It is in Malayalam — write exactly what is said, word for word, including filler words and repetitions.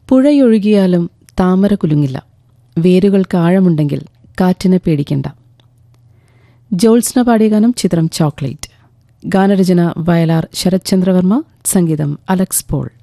പുഴയൊഴുകിയാലും താമര കുലുങ്ങില്ല, വേരുകൾക്ക് ആഴമുണ്ടെങ്കിൽ കാറ്റിനെ പേടിക്കണ്ട. ജോത്സ്ന പാടിയ ഗാനം ചിത്രം ചോക്ലേറ്റ്. ഗാനരചന വയലാർ ശരത്ചന്ദ്രവർമ്മ, സംഗീതം അലക്സ് പോൾ.